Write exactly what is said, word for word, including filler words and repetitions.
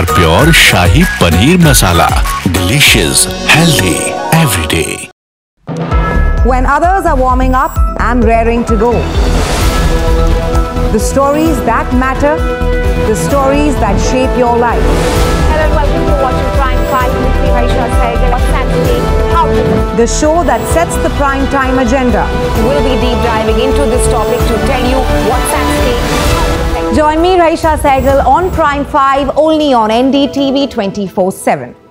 R Pure Shahi Paneer Masala. Delicious, healthy, every day. When others are warming up, I'm raring to go. The stories that matter, the stories that shape your life. Hello and welcome to Watching Prime five with me, Raisha Sehgal. What's Saturday? How to do? The show that sets the prime time agenda. We'll be deep diving into this topic to tell you what's at stake. Join me, Raisha Sehgal, on Prime five, only on N D T V twenty-four seven.